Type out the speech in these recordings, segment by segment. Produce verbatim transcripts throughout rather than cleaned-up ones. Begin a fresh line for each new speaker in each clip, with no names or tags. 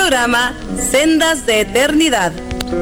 programa Sendas de Eternidad.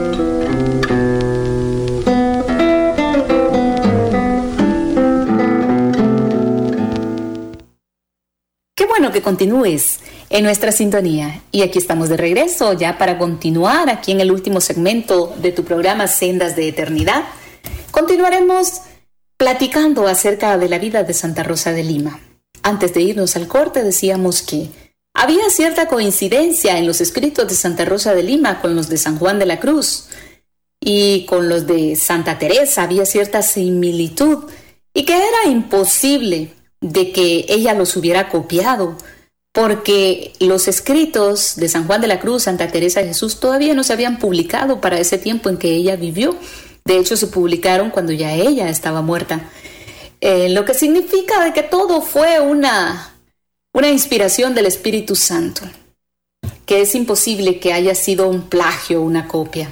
Qué bueno que continúes en nuestra sintonía. Y aquí estamos de regreso ya para continuar aquí en el último segmento de tu programa Sendas de Eternidad. Continuaremos platicando acerca de la vida de Santa Rosa de Lima. Antes de irnos al corte decíamos que había cierta coincidencia en los escritos de Santa Rosa de Lima con los de San Juan de la Cruz y con los de Santa Teresa. Había cierta similitud y que era imposible de que ella los hubiera copiado, porque los escritos de San Juan de la Cruz, Santa Teresa de Jesús todavía no se habían publicado para ese tiempo en que ella vivió. De hecho, se publicaron cuando ya ella estaba muerta. Eh, lo que significa de que todo fue una, una inspiración del Espíritu Santo, que es imposible que haya sido un plagio, una copia.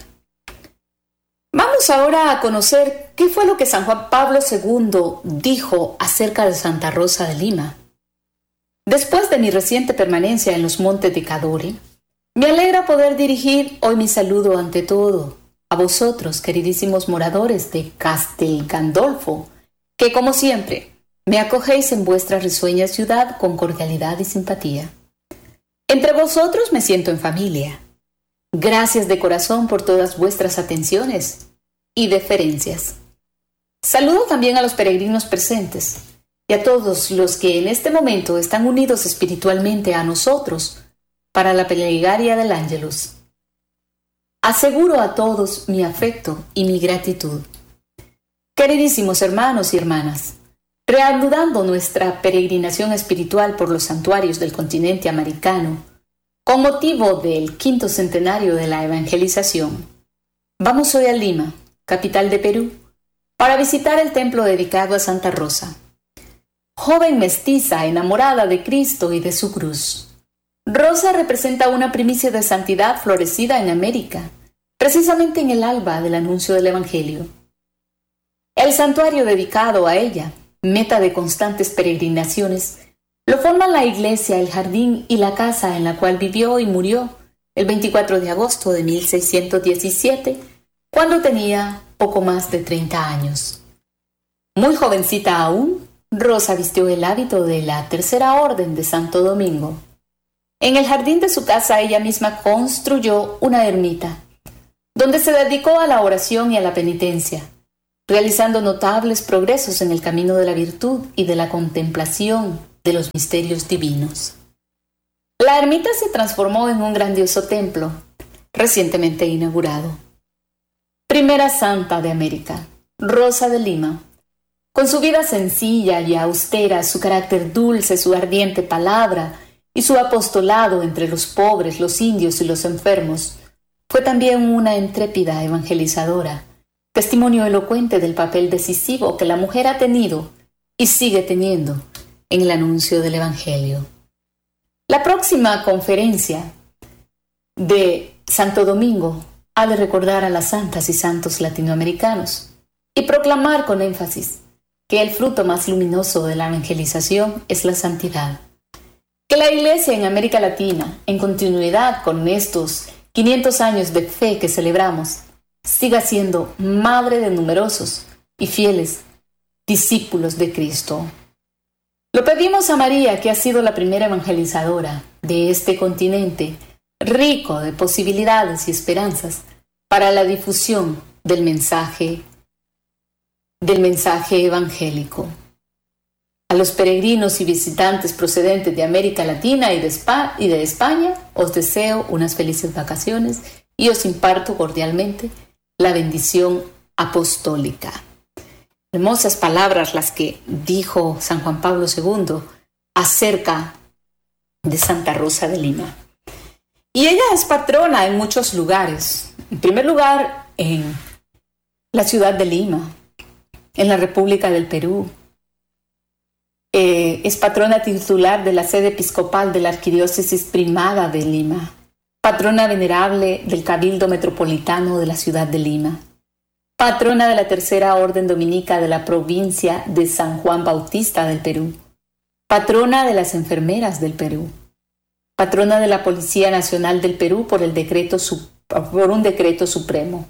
Vamos ahora a conocer qué fue lo que San Juan Pablo segundo dijo acerca de Santa Rosa de Lima. Después de mi reciente permanencia en los montes de Cadore, me alegra poder dirigir hoy mi saludo ante todo a vosotros, queridísimos moradores de Castel Gandolfo, que como siempre me acogéis en vuestra risueña ciudad con cordialidad y simpatía. Entre vosotros me siento en familia. Gracias de corazón por todas vuestras atenciones y deferencias. Saludo también a los peregrinos presentes y a todos los que en este momento están unidos espiritualmente a nosotros para la plegaria del Ángelus. Aseguro a todos mi afecto y mi gratitud. Queridísimos hermanos y hermanas, reanudando nuestra peregrinación espiritual por los santuarios del continente americano, con motivo del quinto centenario de la evangelización, vamos hoy a Lima, capital de Perú, para visitar el templo dedicado a Santa Rosa, joven mestiza enamorada de Cristo y de su cruz. Rosa representa una primicia de santidad florecida en América, precisamente en el alba del anuncio del Evangelio. El santuario dedicado a ella, meta de constantes peregrinaciones, lo forman la iglesia, el jardín y la casa en la cual vivió y murió el veinticuatro de agosto de mil seiscientos diecisiete, cuando tenía poco más de treinta años. Muy jovencita aún, Rosa vistió el hábito de la Tercera Orden de Santo Domingo. En el jardín de su casa ella misma construyó una ermita, donde se dedicó a la oración y a la penitencia, realizando notables progresos en el camino de la virtud y de la contemplación de los misterios divinos. La ermita se transformó en un grandioso templo, recientemente inaugurado. Primera santa de América, Rosa de Lima, con su vida sencilla y austera, su carácter dulce, su ardiente palabra y su apostolado entre los pobres, los indios y los enfermos, fue también una intrépida evangelizadora, testimonio elocuente del papel decisivo que la mujer ha tenido y sigue teniendo en el anuncio del Evangelio. La próxima conferencia de Santo Domingo ha de recordar a las santas y santos latinoamericanos y proclamar con énfasis que el fruto más luminoso de la evangelización es la santidad. Que la Iglesia en América Latina, en continuidad con estos quinientos años de fe que celebramos, siga siendo madre de numerosos y fieles discípulos de Cristo. Lo pedimos a María, que ha sido la primera evangelizadora de este continente, rico de posibilidades y esperanzas para la difusión del mensaje, del mensaje evangélico. A los peregrinos y visitantes procedentes de América Latina y de, Spa, y de España, os deseo unas felices vacaciones y os imparto cordialmente la bendición apostólica. Hermosas palabras las que dijo San Juan Pablo segundo acerca de Santa Rosa de Lima. Y ella es patrona en muchos lugares. En primer lugar, en la ciudad de Lima, en la República del Perú. Eh, es patrona titular de la sede episcopal de la Arquidiócesis Primada de Lima, patrona venerable del Cabildo Metropolitano de la ciudad de Lima, patrona de la Tercera Orden Dominica de la provincia de San Juan Bautista del Perú, patrona de las enfermeras del Perú, patrona de la Policía Nacional del Perú por, el decreto, por un decreto supremo,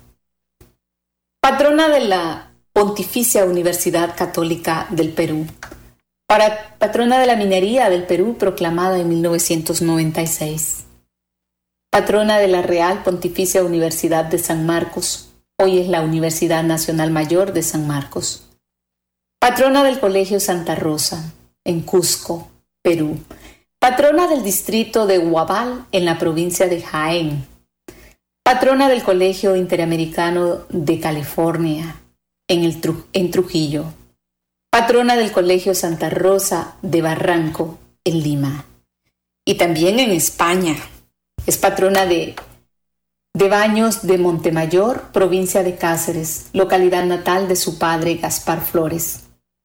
patrona de la Pontificia Universidad Católica del Perú, para, patrona de la minería del Perú proclamada en mil novecientos noventa y seis, patrona de la Real Pontificia Universidad de San Marcos, hoy es la Universidad Nacional Mayor de San Marcos, patrona del Colegio Santa Rosa en Cusco, Perú, patrona del distrito de Huabal en la provincia de Jaén, patrona del Colegio Interamericano de California en, el Tru- en Trujillo, patrona del Colegio Santa Rosa de Barranco en Lima. Y también en España es patrona de, de Baños de Montemayor, provincia de Cáceres, localidad natal de su padre Gaspar Flores.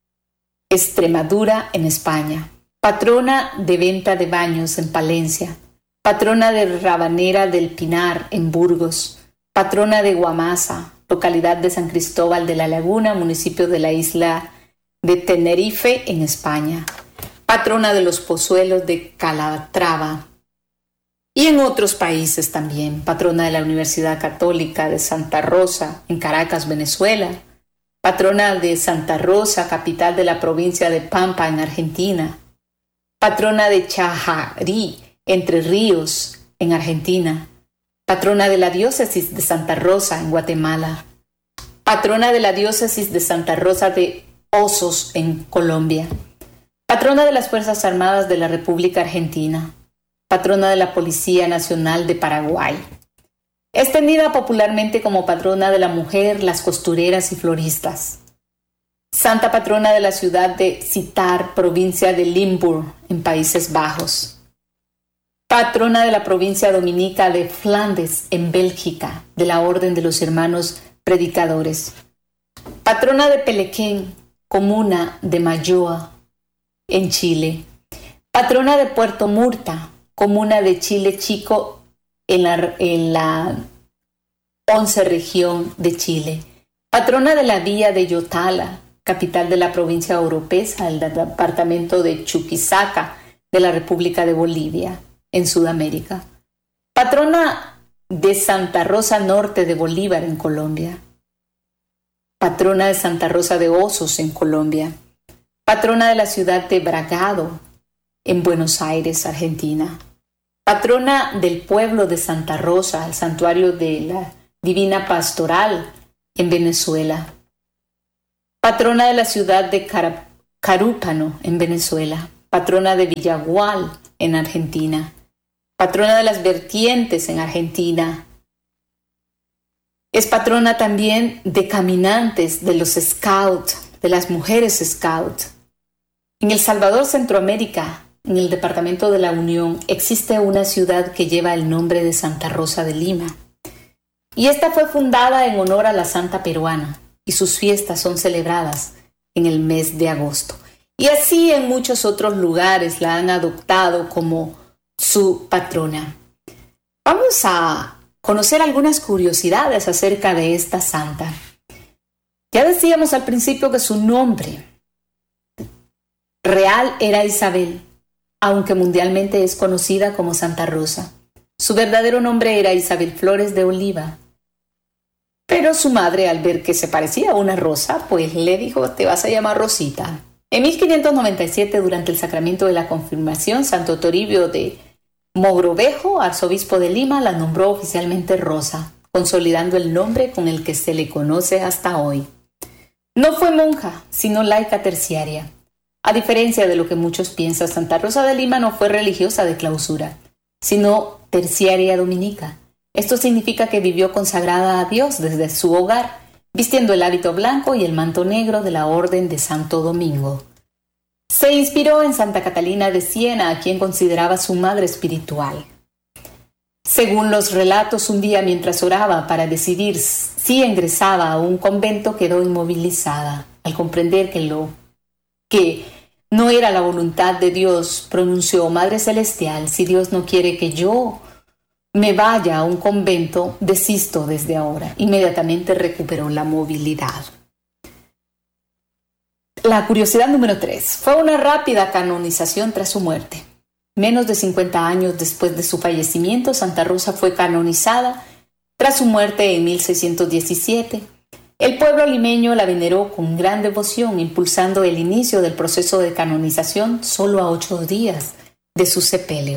Extremadura en España, patrona de Venta de Baños en Palencia, patrona de Rabanera del Pinar en Burgos, patrona de Guamasa, localidad de San Cristóbal de la Laguna, municipio de la isla de Tenerife en España, patrona de los Pozuelos de Calatrava y en otros países también, patrona de la Universidad Católica de Santa Rosa en Caracas, Venezuela, patrona de Santa Rosa, capital de la provincia de Pampa en Argentina, patrona de Chajarí, Entre Ríos, en Argentina, patrona de la diócesis de Santa Rosa, en Guatemala, patrona de la diócesis de Santa Rosa de Osos, en Colombia, patrona de las Fuerzas Armadas de la República Argentina, patrona de la Policía Nacional de Paraguay. Es tenida popularmente como patrona de la mujer, las costureras y floristas. Santa patrona de la ciudad de Sittard, provincia de Limburg, en Países Bajos. Patrona de la provincia dominica de Flandes, en Bélgica, de la Orden de los Hermanos Predicadores. Patrona de Pelequén, comuna de Mayoa, en Chile. Patrona de Puerto Murta, comuna de Chile Chico, en la, en la once región de Chile. Patrona de la villa de Yotala, capital de la provincia oropesa, el departamento de Chuquisaca, de la República de Bolivia, en Sudamérica. Patrona de Santa Rosa Norte de Bolívar, en Colombia. Patrona de Santa Rosa de Osos, en Colombia. Patrona de la ciudad de Bragado, en Buenos Aires, Argentina. Patrona del pueblo de Santa Rosa, el santuario de la Divina Pastoral, en Venezuela. Patrona de la ciudad de Car- Carúpano, en Venezuela. Patrona de Villagual, en Argentina. Patrona de las vertientes, en Argentina. Es patrona también de caminantes, de los scouts, de las mujeres scout. En El Salvador, Centroamérica, en el departamento de la Unión, existe una ciudad que lleva el nombre de Santa Rosa de Lima. Y esta fue fundada en honor a la santa peruana, y sus fiestas son celebradas en el mes de agosto. Y así en muchos otros lugares la han adoptado como su patrona. Vamos a conocer algunas curiosidades acerca de esta santa. Ya decíamos al principio que su nombre real era Isabel, aunque mundialmente es conocida como Santa Rosa. Su verdadero nombre era Isabel Flores de Oliva. Pero su madre, al ver que se parecía a una rosa, pues le dijo: te vas a llamar Rosita. En mil quinientos noventa y siete, durante el sacramento de la confirmación, Santo Toribio de Mogrovejo, arzobispo de Lima, la nombró oficialmente Rosa, consolidando el nombre con el que se le conoce hasta hoy. No fue monja, sino laica terciaria. A diferencia de lo que muchos piensan, Santa Rosa de Lima no fue religiosa de clausura, sino terciaria dominica. Esto significa que vivió consagrada a Dios desde su hogar, vistiendo el hábito blanco y el manto negro de la Orden de Santo Domingo. Se inspiró en Santa Catalina de Siena, a quien consideraba su madre espiritual. Según los relatos, un día mientras oraba para decidir si ingresaba a un convento, quedó inmovilizada. Al comprender que lo que no era la voluntad de Dios, pronunció: Madre Celestial, si Dios no quiere que yo me vaya a un convento, desisto desde ahora. Inmediatamente recuperó la movilidad. La curiosidad número tres. Fue una rápida canonización tras su muerte. Menos de cincuenta años después de su fallecimiento, Santa Rosa fue canonizada tras su muerte en mil seiscientos diecisiete. El pueblo limeño la veneró con gran devoción, impulsando el inicio del proceso de canonización solo a ocho días de su sepelio.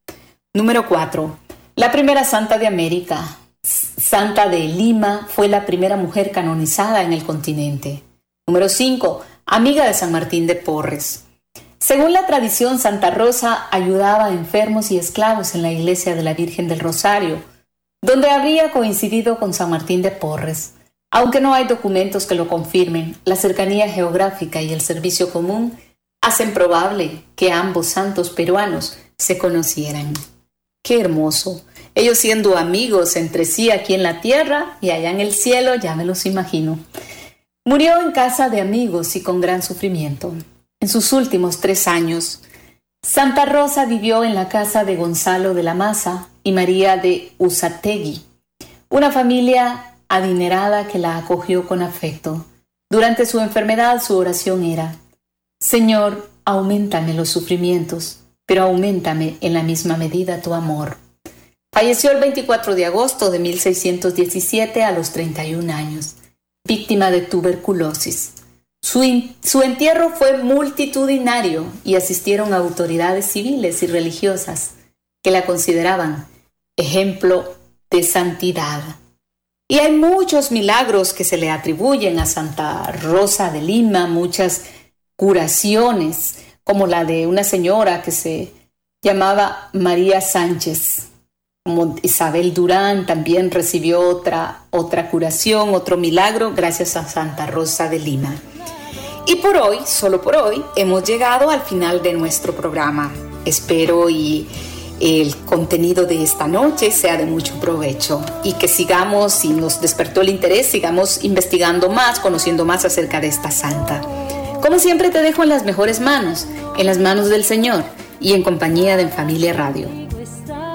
Número cuatro. La primera santa de América, Santa de Lima, fue la primera mujer canonizada en el continente. Número cinco. Amiga de San Martín de Porres. Según la tradición, Santa Rosa ayudaba a enfermos y esclavos en la iglesia de la Virgen del Rosario, donde habría coincidido con San Martín de Porres. Aunque no hay documentos que lo confirmen, la cercanía geográfica y el servicio común hacen probable que ambos santos peruanos se conocieran. ¡Qué hermoso! Ellos siendo amigos entre sí aquí en la tierra y allá en el cielo, ya me los imagino. Murió en casa de amigos y con gran sufrimiento. En sus últimos tres años, Santa Rosa vivió en la casa de Gonzalo de la Maza y María de Usategui, una familia adinerada que la acogió con afecto. Durante su enfermedad, su oración era: Señor, auméntame los sufrimientos, pero auméntame en la misma medida tu amor. Falleció el veinticuatro de agosto de mil seiscientos diecisiete a los treinta y un años, víctima de tuberculosis. Su, in, su entierro fue multitudinario y asistieron autoridades civiles y religiosas que la consideraban ejemplo de santidad. Y hay muchos milagros que se le atribuyen a Santa Rosa de Lima, muchas curaciones, como la de una señora que se llamaba María Sánchez. Como Isabel Durán también recibió otra, otra curación, otro milagro gracias a Santa Rosa de Lima. Y por hoy, solo por hoy, hemos llegado al final de nuestro programa. Espero y el contenido de esta noche sea de mucho provecho y que sigamos, si nos despertó el interés, sigamos investigando más, conociendo más acerca de esta santa. Como siempre te dejo en las mejores manos, en las manos del Señor y en compañía de En Familia Radio.